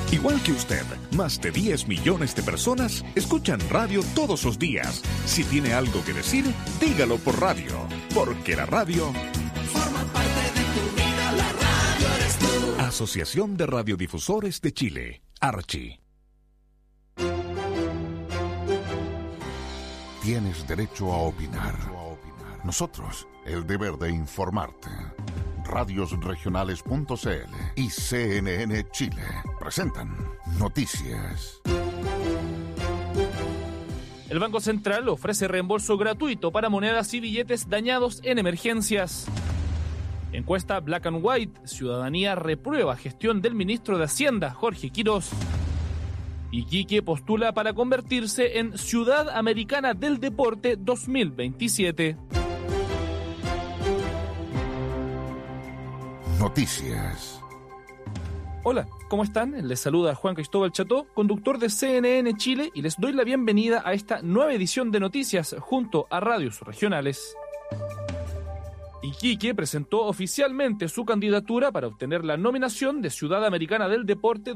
Igual que usted, más de 10 millones de personas escuchan radio todos los días. Si tiene algo que decir, dígalo por radio, porque la radio forma parte de tu vida, la radio eres tú. Asociación de Radiodifusores de Chile, ARCHI. Tienes derecho a opinar. Nosotros, el deber de informarte. Radiosregionales.cl y CNN Chile presentan Noticias. El Banco Central ofrece reembolso gratuito para monedas y billetes dañados en emergencias. Encuesta Black and White, ciudadanía reprueba gestión del ministro de Hacienda, Jorge Quirós. Iquique postula para convertirse en Ciudad Americana del Deporte 2027. Noticias. Hola, ¿cómo están? Les saluda Juan Cristóbal Cható, conductor de CNN Chile, y les doy la bienvenida a esta nueva edición de Noticias junto a Radios Regionales. Iquique presentó oficialmente su candidatura para obtener la nominación de Ciudad Americana del Deporte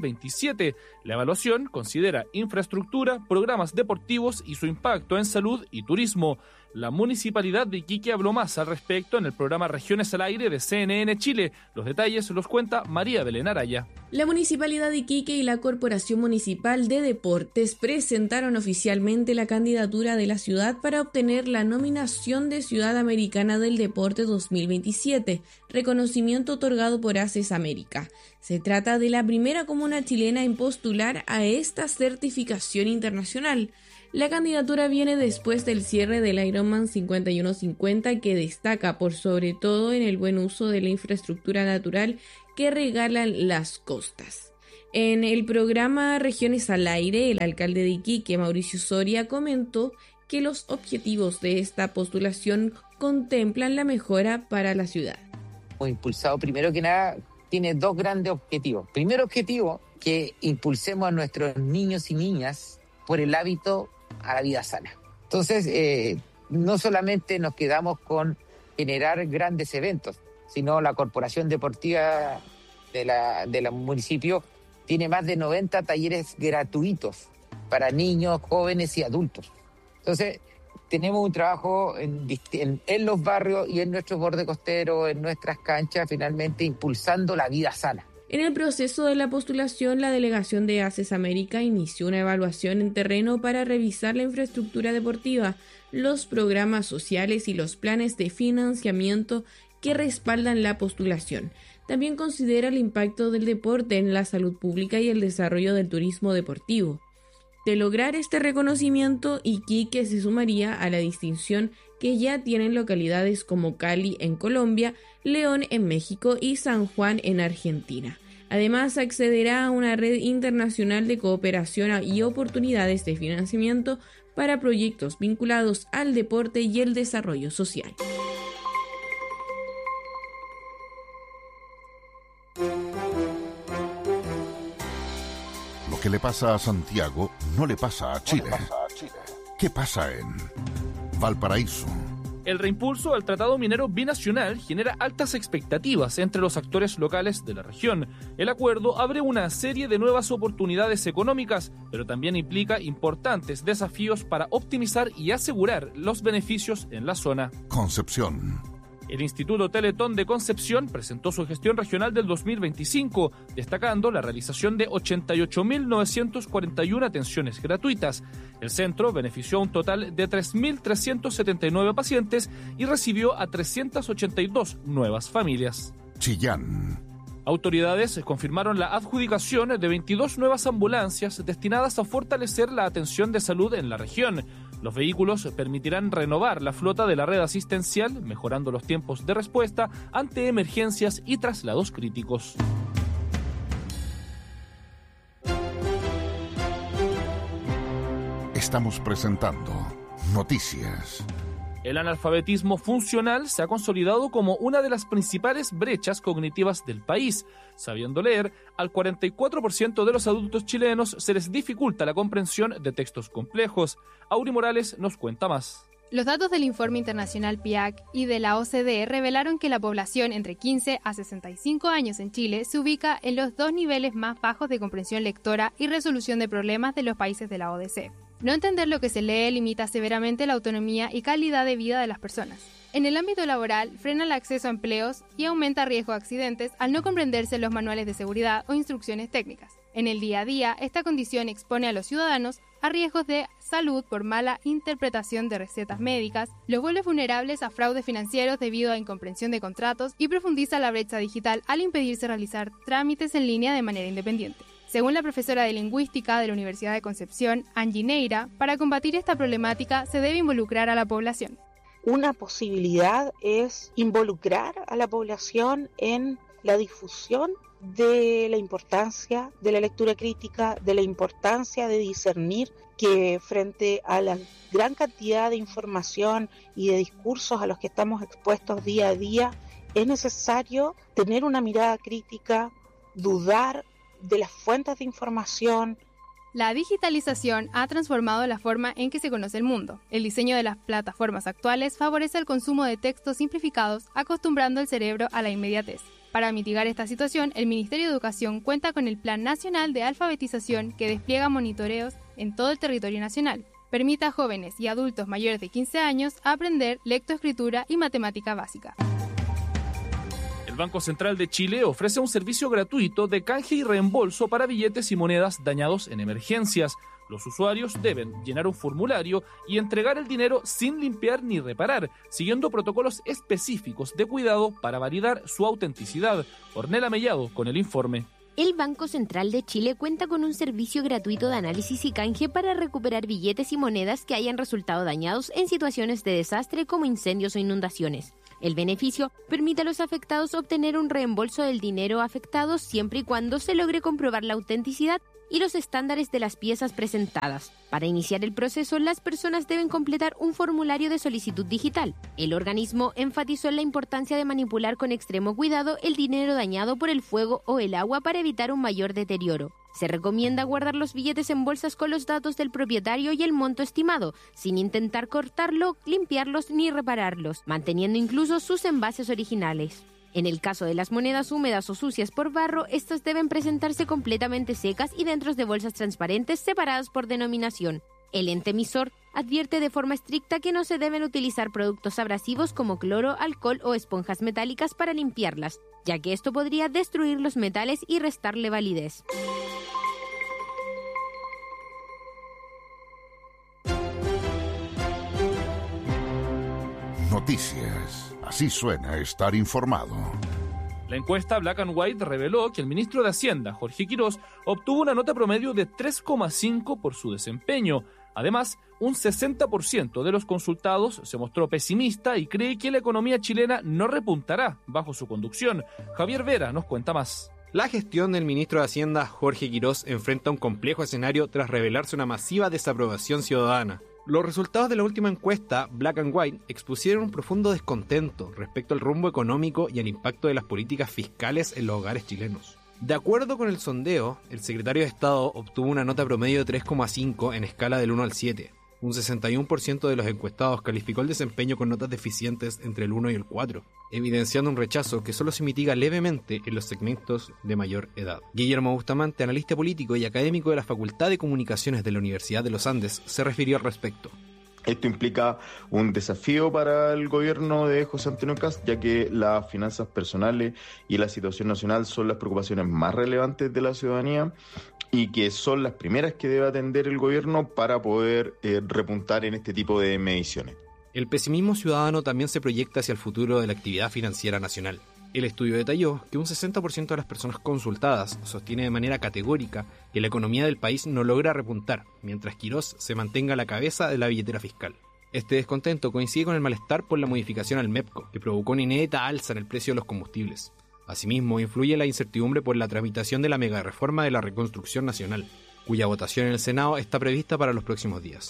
2027. La evaluación considera infraestructura, programas deportivos y su impacto en salud y turismo. La Municipalidad de Iquique habló más al respecto en el programa Regiones al Aire de CNN Chile. Los detalles los cuenta María Belén Araya. La Municipalidad de Iquique y la Corporación Municipal de Deportes presentaron oficialmente la candidatura de la ciudad para obtener la nominación de Ciudad Americana del Deporte 2027, reconocimiento otorgado por ACES América. Se trata de la primera comuna chilena en postular a esta certificación internacional. La candidatura viene después del cierre del Ironman 5150, que destaca por sobre todo en el buen uso de la infraestructura natural que regalan las costas. En el programa Regiones al Aire, el alcalde de Iquique, Mauricio Soria, comentó que los objetivos de esta postulación contemplan la mejora para la ciudad. Hemos impulsado, primero que nada, tiene dos grandes objetivos. Primer objetivo, que impulsemos a nuestros niños y niñas por el hábito a la vida sana. Entonces, no solamente nos quedamos con generar grandes eventos, sino la Corporación Deportiva de la municipio tiene más de 90 talleres gratuitos para niños, jóvenes y adultos. Entonces, tenemos un trabajo en los barrios y en nuestro borde costero, en nuestras canchas, finalmente impulsando la vida sana. En el proceso de la postulación, la delegación de ACES América inició una evaluación en terreno para revisar la infraestructura deportiva, los programas sociales y los planes de financiamiento que respaldan la postulación. También considera el impacto del deporte en la salud pública y el desarrollo del turismo deportivo. De lograr este reconocimiento, Iquique se sumaría a la distinción que ya tienen localidades como Cali en Colombia, León en México y San Juan en Argentina. Además, accederá a una red internacional de cooperación y oportunidades de financiamiento para proyectos vinculados al deporte y el desarrollo social. Lo que le pasa a Santiago no le pasa a Chile. ¿Qué pasa en Valparaíso? El reimpulso al Tratado Minero Binacional genera altas expectativas entre los actores locales de la región. El acuerdo abre una serie de nuevas oportunidades económicas, pero también implica importantes desafíos para optimizar y asegurar los beneficios en la zona. Concepción. El Instituto Teletón de Concepción presentó su gestión regional del 2025, destacando la realización de 88.941 atenciones gratuitas. El centro benefició a un total de 3.379 pacientes y recibió a 382 nuevas familias. Chillán. Autoridades confirmaron la adjudicación de 22 nuevas ambulancias destinadas a fortalecer la atención de salud en la región. Los vehículos permitirán renovar la flota de la red asistencial, mejorando los tiempos de respuesta ante emergencias y traslados críticos. Estamos presentando Noticias. El analfabetismo funcional se ha consolidado como una de las principales brechas cognitivas del país. Sabiendo leer, al 44% de los adultos chilenos se les dificulta la comprensión de textos complejos. Auri Morales nos cuenta más. Los datos del informe internacional PIAC y de la OCDE revelaron que la población entre 15 a 65 años en Chile se ubica en los 2 niveles más bajos de comprensión lectora y resolución de problemas de los países de la ODC. No entender lo que se lee limita severamente la autonomía y calidad de vida de las personas. En el ámbito laboral, frena el acceso a empleos y aumenta riesgo de accidentes al no comprenderse los manuales de seguridad o instrucciones técnicas. En el día a día, esta condición expone a los ciudadanos a riesgos de salud por mala interpretación de recetas médicas, los vuelve vulnerables a fraudes financieros debido a incomprensión de contratos y profundiza la brecha digital al impedirse realizar trámites en línea de manera independiente. Según la profesora de Lingüística de la Universidad de Concepción, Angie Neira, para combatir esta problemática se debe involucrar a la población. Una posibilidad es involucrar a la población en la difusión de la importancia de la lectura crítica, de la importancia de discernir que frente a la gran cantidad de información y de discursos a los que estamos expuestos día a día, es necesario tener una mirada crítica, dudar de las fuentes de información. La digitalización ha transformado la forma en que se conoce el mundo. El diseño de las plataformas actuales favorece el consumo de textos simplificados, acostumbrando el cerebro a la inmediatez. Para mitigar esta situación, el Ministerio de Educación cuenta con el Plan Nacional de Alfabetización que despliega monitoreos en todo el territorio nacional. Permite a jóvenes y adultos mayores de 15 años aprender lectoescritura y matemática básica. El Banco Central de Chile ofrece un servicio gratuito de canje y reembolso para billetes y monedas dañados en emergencias. Los usuarios deben llenar un formulario y entregar el dinero sin limpiar ni reparar, siguiendo protocolos específicos de cuidado para validar su autenticidad. Ornella Mellado con el informe. El Banco Central de Chile cuenta con un servicio gratuito de análisis y canje para recuperar billetes y monedas que hayan resultado dañados en situaciones de desastre como incendios o inundaciones. El beneficio permite a los afectados obtener un reembolso del dinero afectado siempre y cuando se logre comprobar la autenticidad y los estándares de las piezas presentadas. Para iniciar el proceso, las personas deben completar un formulario de solicitud digital. El organismo enfatizó en la importancia de manipular con extremo cuidado el dinero dañado por el fuego o el agua para evitar un mayor deterioro. Se recomienda guardar los billetes en bolsas con los datos del propietario y el monto estimado, sin intentar cortarlo, limpiarlos ni repararlos, manteniendo incluso sus envases originales. En el caso de las monedas húmedas o sucias por barro, estas deben presentarse completamente secas y dentro de bolsas transparentes separadas por denominación. El ente emisor advierte de forma estricta que no se deben utilizar productos abrasivos como cloro, alcohol o esponjas metálicas para limpiarlas, ya que esto podría destruir los metales y restarle validez. Noticias. Así suena estar informado. La encuesta Black and White reveló que el ministro de Hacienda, Jorge Quirós, obtuvo una nota promedio de 3,5 por su desempeño. Además, un 60% de los consultados se mostró pesimista y cree que la economía chilena no repuntará bajo su conducción. Javier Vera nos cuenta más. La gestión del ministro de Hacienda, Jorge Quirós, enfrenta un complejo escenario tras revelarse una masiva desaprobación ciudadana. Los resultados de la última encuesta, Black and White, expusieron un profundo descontento respecto al rumbo económico y al impacto de las políticas fiscales en los hogares chilenos. De acuerdo con el sondeo, el secretario de Estado obtuvo una nota promedio de 3,5 en escala del 1 al 7. Un 61% de los encuestados calificó el desempeño con notas deficientes entre el 1 y el 4, evidenciando un rechazo que solo se mitiga levemente en los segmentos de mayor edad. Guillermo Bustamante, analista político y académico de la Facultad de Comunicaciones de la Universidad de los Andes, se refirió al respecto. Esto implica un desafío para el gobierno de José Antonio Kast, ya que las finanzas personales y la situación nacional son las preocupaciones más relevantes de la ciudadanía y que son las primeras que debe atender el gobierno para poder repuntar en este tipo de mediciones. El pesimismo ciudadano también se proyecta hacia el futuro de la actividad financiera nacional. El estudio detalló que un 60% de las personas consultadas sostiene de manera categórica que la economía del país no logra repuntar, mientras Quirós se mantenga a la cabeza de la billetera fiscal. Este descontento coincide con el malestar por la modificación al MEPCO, que provocó una inédita alza en el precio de los combustibles. Asimismo, influye la incertidumbre por la tramitación de la megareforma de la reconstrucción nacional, cuya votación en el Senado está prevista para los próximos días.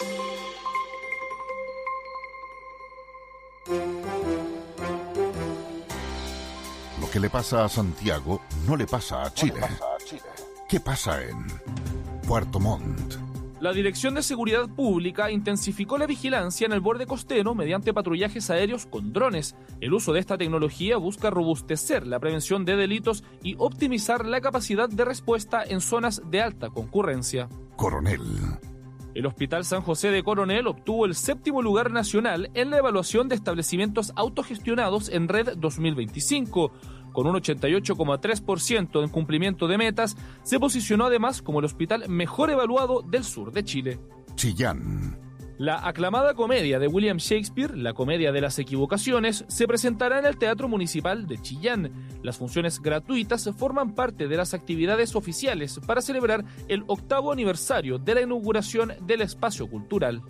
Lo que le pasa a Santiago no le pasa a Chile. ¿Qué pasa en Puerto Montt? La Dirección de Seguridad Pública intensificó la vigilancia en el borde costero mediante patrullajes aéreos con drones. El uso de esta tecnología busca robustecer la prevención de delitos y optimizar la capacidad de respuesta en zonas de alta concurrencia. Coronel. El Hospital San José de Coronel obtuvo el 7º lugar nacional en la evaluación de establecimientos autogestionados en Red 2025. Con un 88,3% en cumplimiento de metas, se posicionó además como el hospital mejor evaluado del sur de Chile. Chillán. La aclamada comedia de William Shakespeare, La Comedia de las Equivocaciones, se presentará en el Teatro Municipal de Chillán. Las funciones gratuitas forman parte de las actividades oficiales para celebrar el 8º aniversario de la inauguración del espacio cultural.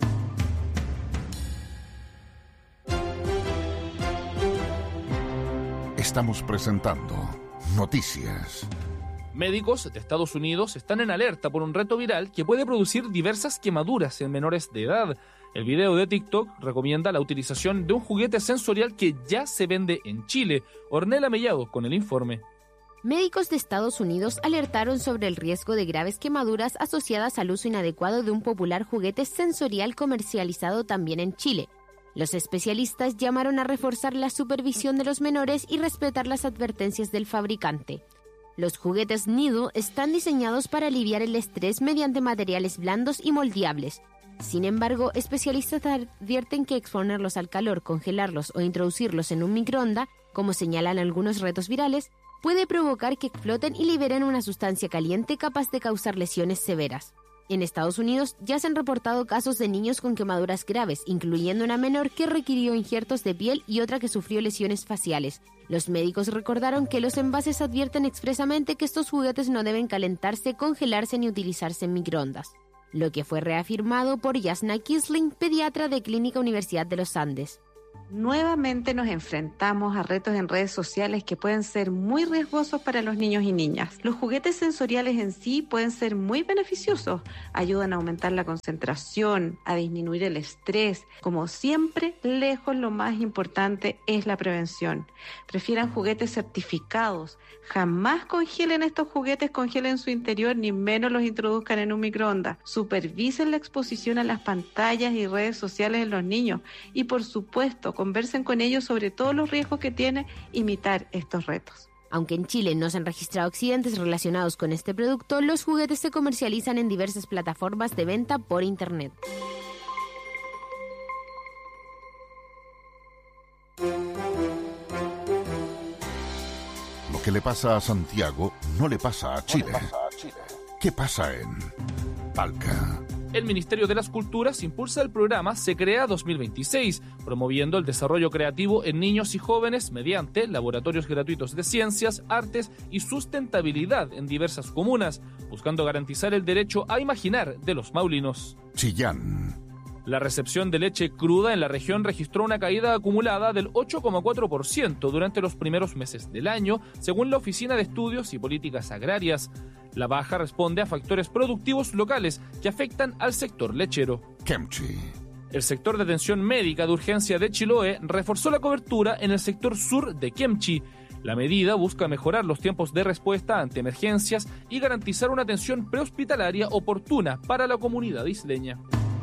Estamos presentando Noticias. Médicos de Estados Unidos están en alerta por un reto viral que puede producir diversas quemaduras en menores de edad. El video de TikTok recomienda la utilización de un juguete sensorial que ya se vende en Chile. Ornella Mellado con el informe. Médicos de Estados Unidos alertaron sobre el riesgo de graves quemaduras asociadas al uso inadecuado de un popular juguete sensorial comercializado también en Chile. Los especialistas llamaron a reforzar la supervisión de los menores y respetar las advertencias del fabricante. Los juguetes Nido están diseñados para aliviar el estrés mediante materiales blandos y moldeables. Sin embargo, especialistas advierten que exponerlos al calor, congelarlos o introducirlos en un microondas, como señalan algunos retos virales, puede provocar que exploten y liberen una sustancia caliente capaz de causar lesiones severas. En Estados Unidos ya se han reportado casos de niños con quemaduras graves, incluyendo una menor que requirió injertos de piel y otra que sufrió lesiones faciales. Los médicos recordaron que los envases advierten expresamente que estos juguetes no deben calentarse, congelarse ni utilizarse en microondas, lo que fue reafirmado por Yasna Kisling, pediatra de Clínica Universidad de los Andes. Nuevamente nos enfrentamos a retos en redes sociales que pueden ser muy riesgosos para los niños y niñas. Los juguetes sensoriales en sí pueden ser muy beneficiosos, ayudan a aumentar la concentración, a disminuir el estrés. Como siempre, lejos lo más importante es la prevención. Prefieran juguetes certificados. Jamás congelen estos juguetes, congelen su interior, ni menos los introduzcan en un microondas. Supervisen la exposición a las pantallas y redes sociales de los niños y, por supuesto, conversen con ellos sobre todos los riesgos que tiene imitar estos retos. Aunque en Chile no se han registrado accidentes relacionados con este producto, los juguetes se comercializan en diversas plataformas de venta por internet. Lo que le pasa a Santiago no le pasa a Chile. ¿Qué pasa en Talca? El Ministerio de las Culturas impulsa el programa Se Crea 2026, promoviendo el desarrollo creativo en niños y jóvenes mediante laboratorios gratuitos de ciencias, artes y sustentabilidad en diversas comunas, buscando garantizar el derecho a imaginar de los maulinos. Chillán. La recepción de leche cruda en la región registró una caída acumulada del 8,4% durante los primeros meses del año, según la Oficina de Estudios y Políticas Agrarias. La baja responde a factores productivos locales que afectan al sector lechero. Kemchi. El sector de atención médica de urgencia de Chiloé reforzó la cobertura en el sector sur de Kemchi. La medida busca mejorar los tiempos de respuesta ante emergencias y garantizar una atención prehospitalaria oportuna para la comunidad isleña.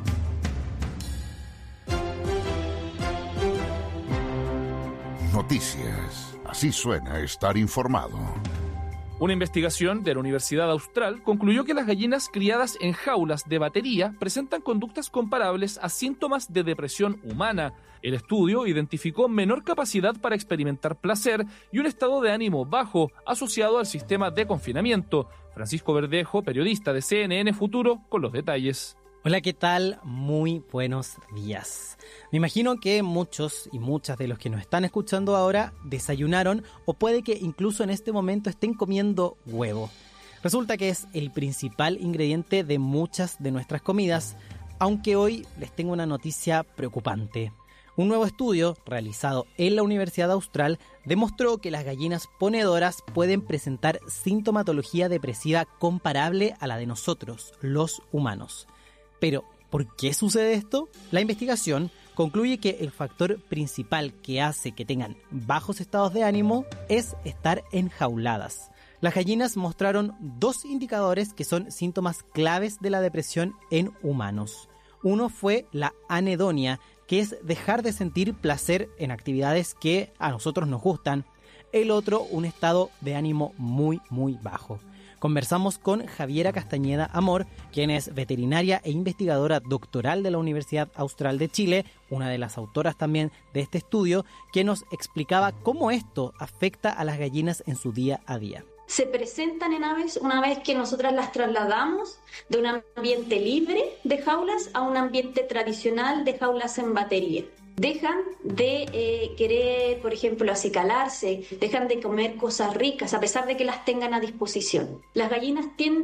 Noticias. Así suena estar informado. Una investigación de la Universidad Austral concluyó que las gallinas criadas en jaulas de batería presentan conductas comparables a síntomas de depresión humana. El estudio identificó menor capacidad para experimentar placer y un estado de ánimo bajo asociado al sistema de confinamiento. Francisco Verdejo, periodista de CNN Futuro, con los detalles. Hola, ¿qué tal? Muy buenos días. Me imagino que muchos y muchas de los que nos están escuchando ahora desayunaron o puede que incluso en este momento estén comiendo huevo. Resulta que es el principal ingrediente de muchas de nuestras comidas, aunque hoy les tengo una noticia preocupante. Un nuevo estudio realizado en la Universidad Austral demostró que las gallinas ponedoras pueden presentar sintomatología depresiva comparable a la de nosotros, los humanos. Pero, ¿por qué sucede esto? La investigación concluye que el factor principal que hace que tengan bajos estados de ánimo es estar enjauladas. Las gallinas mostraron 2 indicadores que son síntomas claves de la depresión en humanos. Uno fue la anedonia, que es dejar de sentir placer en actividades que a nosotros nos gustan. El otro, un estado de ánimo muy, muy bajo. Conversamos con Javiera Castañeda Amor, quien es veterinaria e investigadora doctoral de la Universidad Austral de Chile, una de las autoras también de este estudio, que nos explicaba cómo esto afecta a las gallinas en su día a día. Se presentan en aves una vez que nosotras las trasladamos de un ambiente libre de jaulas a un ambiente tradicional de jaulas en batería. Dejan de querer, por ejemplo, acicalarse, dejan de comer cosas ricas a pesar de que las tengan a disposición. Las gallinas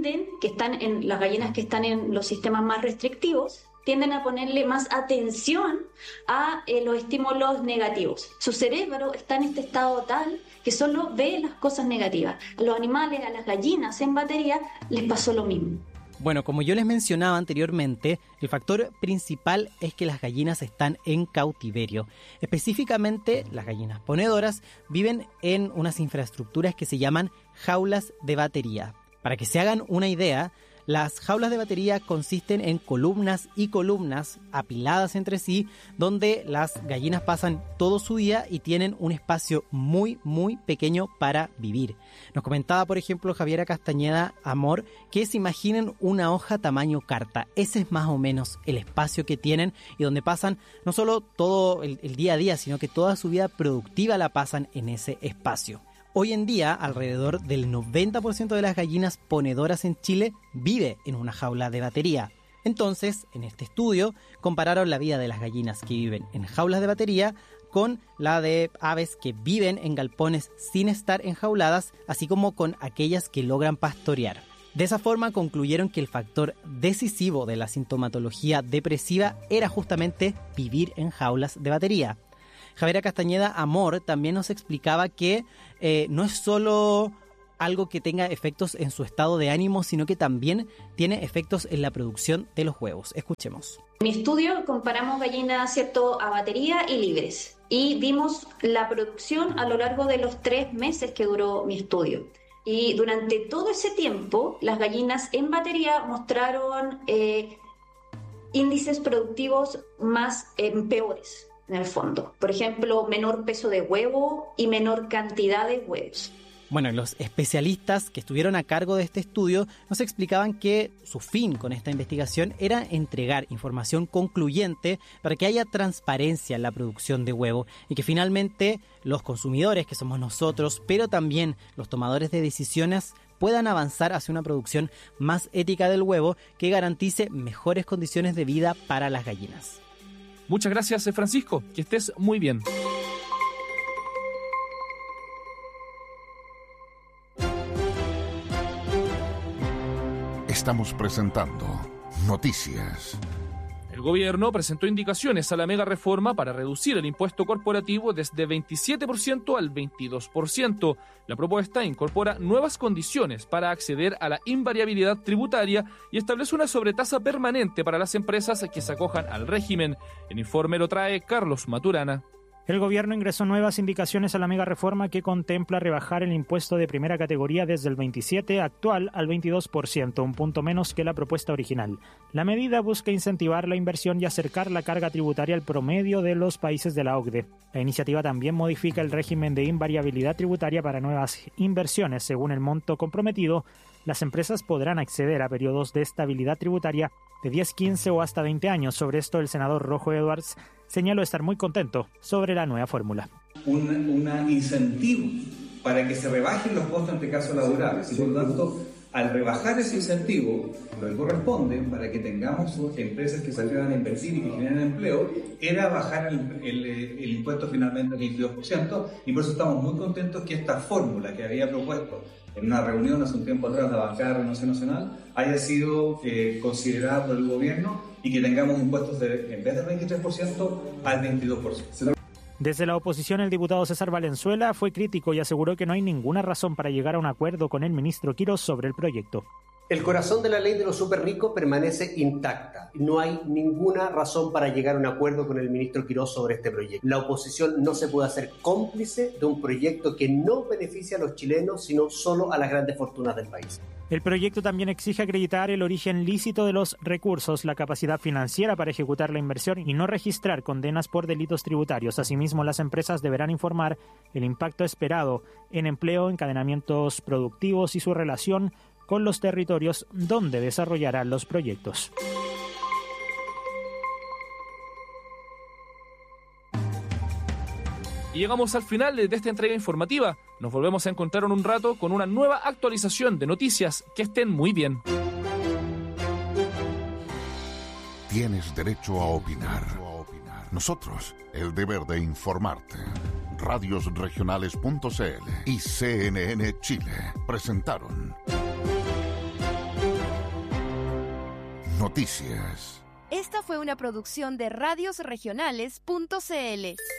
las gallinas que están en los sistemas más restrictivos tienden a ponerle más atención a los estímulos negativos. Su cerebro está en este estado tal que solo ve las cosas negativas. A los animales, a las gallinas en batería, les pasó lo mismo. Bueno, como yo les mencionaba anteriormente, el factor principal es que las gallinas están en cautiverio. Específicamente, las gallinas ponedoras viven en unas infraestructuras que se llaman jaulas de batería. Para que se hagan una idea, las jaulas de batería consisten en columnas y columnas apiladas entre sí, donde las gallinas pasan todo su día y tienen un espacio muy, muy pequeño para vivir. Nos comentaba, por ejemplo, Javiera Castañeda Amor, que se imaginen una hoja tamaño carta. Ese es más o menos el espacio que tienen y donde pasan no solo todo el día a día, sino que toda su vida productiva la pasan en ese espacio. Hoy en día, alrededor del 90% de las gallinas ponedoras en Chile vive en una jaula de batería. Entonces, en este estudio, compararon la vida de las gallinas que viven en jaulas de batería con la de aves que viven en galpones sin estar enjauladas, así como con aquellas que logran pastorear. De esa forma concluyeron que el factor decisivo de la sintomatología depresiva era justamente vivir en jaulas de batería. Javiera Castañeda Amor también nos explicaba que no es solo algo que tenga efectos en su estado de ánimo, sino que también tiene efectos en la producción de los huevos. Escuchemos. En mi estudio comparamos gallinas, a batería y libres y vimos la producción a lo largo de los 3 meses que duró mi estudio. Y durante todo ese tiempo, las gallinas en batería mostraron índices productivos más peores. En el fondo, por ejemplo, menor peso de huevo y menor cantidad de huevos. Bueno, los especialistas que estuvieron a cargo de este estudio nos explicaban que su fin con esta investigación era entregar información concluyente para que haya transparencia en la producción de huevo y que finalmente los consumidores, que somos nosotros, pero también los tomadores de decisiones, puedan avanzar hacia una producción más ética del huevo que garantice mejores condiciones de vida para las gallinas. Muchas gracias, Francisco. Que estés muy bien. Estamos presentando Noticias. El gobierno presentó indicaciones a la mega reforma para reducir el impuesto corporativo desde 27% al 22%. La propuesta incorpora nuevas condiciones para acceder a la invariabilidad tributaria y establece una sobretasa permanente para las empresas que se acojan al régimen. El informe lo trae Carlos Maturana. El gobierno ingresó nuevas indicaciones a la mega reforma que contempla rebajar el impuesto de primera categoría desde el 27% actual al 22%, un punto menos que la propuesta original. La medida busca incentivar la inversión y acercar la carga tributaria al promedio de los países de la OCDE. La iniciativa también modifica el régimen de invariabilidad tributaria para nuevas inversiones. Según el monto comprometido, las empresas podrán acceder a periodos de estabilidad tributaria de 10, 15 o hasta 20 años. Sobre esto, el senador Rojo Edwards señaló estar muy contento sobre la nueva fórmula. Un incentivo para que se rebajen los costos, en este caso laborales, y por lo tanto, al rebajar ese incentivo, lo que corresponde para que tengamos empresas que se atrevan a invertir y que generen empleo, era bajar el impuesto finalmente al 22%, y por eso estamos muy contentos que esta fórmula que había propuesto en una reunión hace un tiempo atrás la bancada de Renovación Nacional haya sido considerada por el gobierno y que tengamos impuestos en vez del 23% al 22%. Desde la oposición, el diputado César Valenzuela fue crítico y aseguró que no hay ninguna razón para llegar a un acuerdo con el ministro Quirós sobre el proyecto. El corazón de la ley de los superricos permanece intacta. No hay ninguna razón para llegar a un acuerdo con el ministro Quirós sobre este proyecto. La oposición no se puede hacer cómplice de un proyecto que no beneficia a los chilenos, sino solo a las grandes fortunas del país. El proyecto también exige acreditar el origen lícito de los recursos, la capacidad financiera para ejecutar la inversión y no registrar condenas por delitos tributarios. Asimismo, las empresas deberán informar el impacto esperado en empleo, encadenamientos productivos y su relación con los territorios donde desarrollarán los proyectos. Y llegamos al final de esta entrega informativa. Nos volvemos a encontrar en un rato con una nueva actualización de noticias. Que estén muy bien. Tienes derecho a opinar. Nosotros, el deber de informarte. Radiosregionales.cl y CNN Chile presentaron Noticias. Esta fue una producción de Radiosregionales.cl.